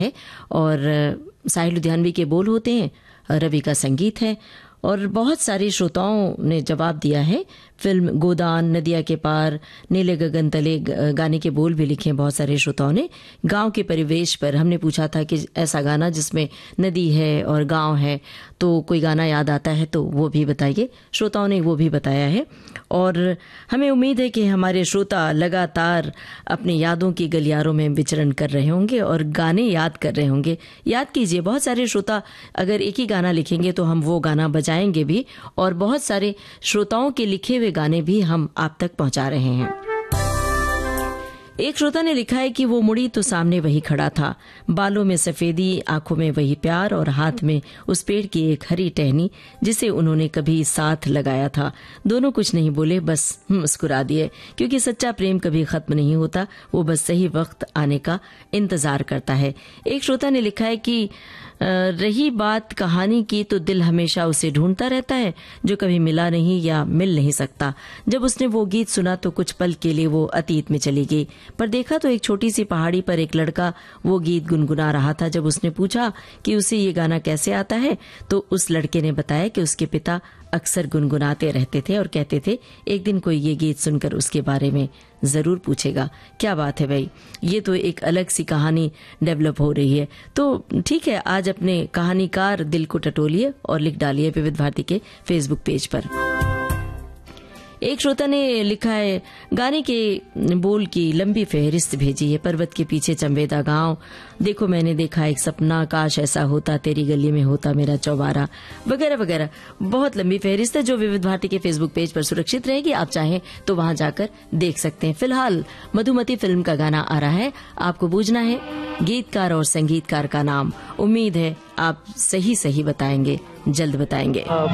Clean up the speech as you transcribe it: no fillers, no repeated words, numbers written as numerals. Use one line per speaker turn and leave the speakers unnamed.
है और साहिल लुधियानवी के बोल होते हैं, रवि का संगीत है और बहुत सारे श्रोताओं ने जवाब दिया है। फिल्म गोदान, नदिया के पार, नीले गगन तले गाने के बोल भी लिखे हैं बहुत सारे श्रोताओं ने। गांव के परिवेश पर हमने पूछा था कि ऐसा गाना जिसमें नदी है और गांव है, तो कोई गाना याद आता है तो वो भी बताइए। श्रोताओं ने वो भी बताया है और हमें उम्मीद है कि हमारे श्रोता लगातार अपनी यादों की गलियारों में विचरण कर रहे होंगे और गाने याद कर रहे होंगे। याद कीजिए, बहुत सारे श्रोता अगर एक ही गाना लिखेंगे तो हम वो गाना बजाएंगे भी और बहुत सारे श्रोताओं के लिखे हुए गाने भी हम आप तक पहुंचा रहे हैं। एक श्रोता ने लिखा है कि वो मुड़ी तो सामने वही खड़ा था, बालों में सफेदी, आंखों में वही प्यार और हाथ में उस पेड़ की एक हरी टहनी जिसे उन्होंने कभी साथ लगाया था। दोनों कुछ नहीं बोले, बस मुस्कुरा दिए, क्योंकि सच्चा प्रेम कभी खत्म नहीं होता, वो बस सही वक्त आने का इंतजार करता है। एक श्रोता ने लिखा है कि रही बात कहानी की तो दिल हमेशा उसे ढूंढता रहता है जो कभी मिला नहीं या मिल नहीं सकता। जब उसने वो गीत सुना तो कुछ पल के लिए वो अतीत में चली गई, पर देखा तो एक छोटी सी पहाड़ी पर एक लड़का वो गीत गुनगुना रहा था। जब उसने पूछा कि उसे ये गाना कैसे आता है तो उस लड़के ने बताया कि उसके पिता अक्सर गुनगुनाते रहते थे और कहते थे एक दिन कोई ये गीत सुनकर उसके बारे में जरूर पूछेगा। क्या बात है भाई, ये तो एक अलग सी कहानी डेवलप हो रही है। तो ठीक है, आज अपने कहानीकार दिल को टटोलिए और लिख डालिए विविध भारती के फेसबुक पेज पर। एक श्रोता ने लिखा है गाने के बोल की लंबी फहरिस्त भेजी है। पर्वत के पीछे चंबेदा गांव, देखो मैंने देखा एक सपना, काश ऐसा होता, तेरी गली में होता मेरा चौबारा, वगैरह वगैरह। बहुत लंबी फहरिस्त है जो विविध भारती के फेसबुक पेज पर सुरक्षित रहेगी, आप चाहें तो वहां जाकर देख सकते हैं। फिलहाल मधुमती फिल्म का गाना आ रहा है, आपको बूझना है गीतकार और संगीतकार का नाम। उम्मीद है आप सही बताएंगे, जल्द बताएंगे।